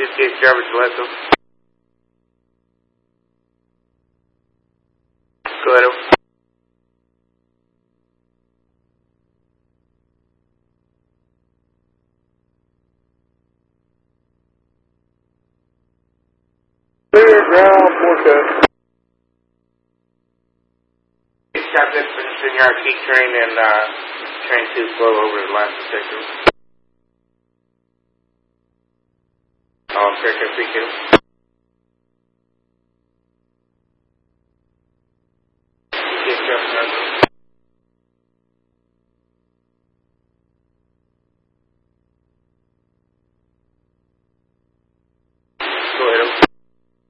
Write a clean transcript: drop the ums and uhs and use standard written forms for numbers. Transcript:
58 Jarvis Gillespie. Go ahead. Clear ground, forecast. Captain, finishing your key train and train 2 flow over the last sector. All second,